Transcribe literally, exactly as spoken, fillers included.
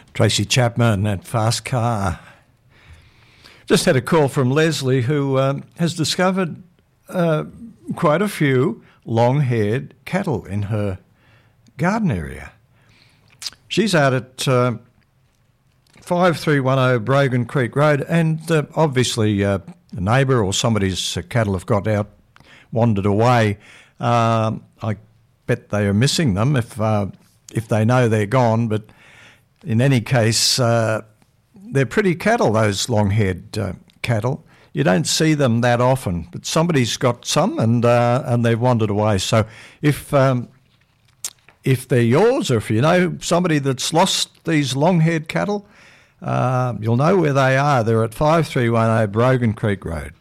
Tracy Chapman at Fast Car. Just had a call from Leslie, who um, has discovered uh, quite a few long-haired cattle in her garden area. She's out at uh, five three one zero Brogan Creek Road, and uh, obviously uh, a neighbour or somebody's uh, cattle have got out, wandered away. Um, I bet they are missing them if uh, if they know they're gone, but in any case, uh, they're pretty cattle, those long-haired uh, cattle. You don't see them that often, but somebody's got some, and uh, and they've wandered away. So if um, if they're yours, or if you know somebody that's lost these long-haired cattle, uh, you'll know where they are. They're at five three one zero Brogan Creek Road.